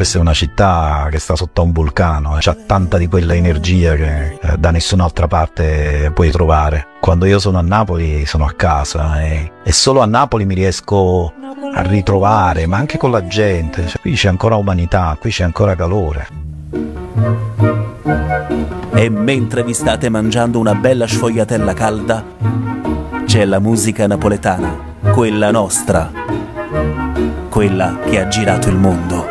Questa è una città che sta sotto a un vulcano, c'ha tanta di quella energia che da nessun'altra parte puoi trovare. Quando io sono a Napoli sono a casa e solo a Napoli mi riesco a ritrovare, ma anche con la gente. Cioè, qui c'è ancora umanità, qui c'è ancora calore. E mentre vi state mangiando una bella sfogliatella calda, c'è la musica napoletana, quella nostra, quella che ha girato il mondo.